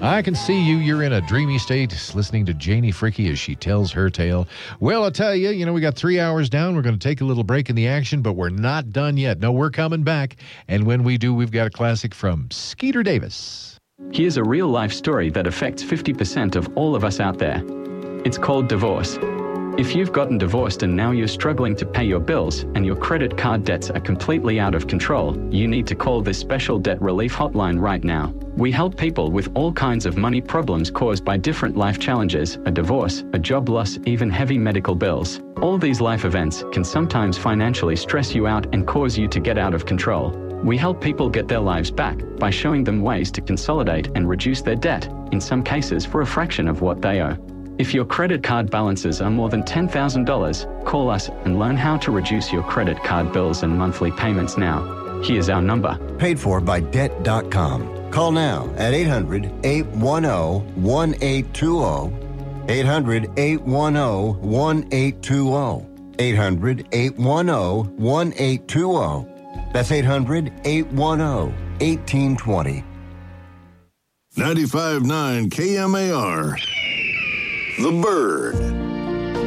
I can see you. You're in a dreamy state listening to Janie Fricke as she tells her tale. Well, I'll tell you, we got 3 hours down. We're going to take a little break in the action, but we're not done yet. No, we're coming back. And when we do, we've got a classic from Skeeter Davis. Here's a real-life story that affects 50% of all of us out there. It's called divorce. If you've gotten divorced and now you're struggling to pay your bills and your credit card debts are completely out of control, you need to call this special debt relief hotline right now. We help people with all kinds of money problems caused by different life challenges, a divorce, a job loss, even heavy medical bills. All these life events can sometimes financially stress you out and cause you to get out of control. We help people get their lives back by showing them ways to consolidate and reduce their debt, in some cases for a fraction of what they owe. If your credit card balances are more than $10,000, call us and learn how to reduce your credit card bills and monthly payments now. Here's our number. Paid for by Debt.com. Call now at 800-810-1820. 800-810-1820. 800-810-1820. That's 800-810-1820. 95.9 KMAR. The Bird.